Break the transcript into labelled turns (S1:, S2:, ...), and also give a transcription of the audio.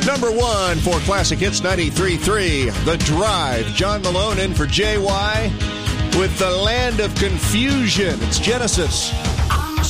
S1: Number one for Classic Hits 93.3, The Drive. John Malone in for JY with The Land of Confusion. It's Genesis.